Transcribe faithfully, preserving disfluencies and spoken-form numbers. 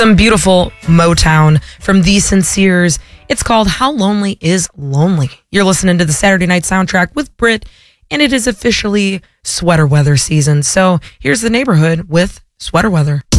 Some beautiful Motown from The Sinceres. It's called How Lonely Is Lonely. You're listening to the Saturday Night Soundtrack with Britt, and it is officially sweater weather season. So here's the neighborhood with sweater weather.